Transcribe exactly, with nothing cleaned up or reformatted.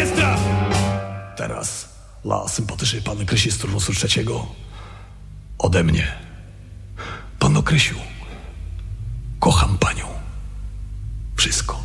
orkiestra! Teraz dla sympatycznej panny Krysi z turnusu trzeciego ode mnie. Panno Krysiu, kocham panią. Wszystko.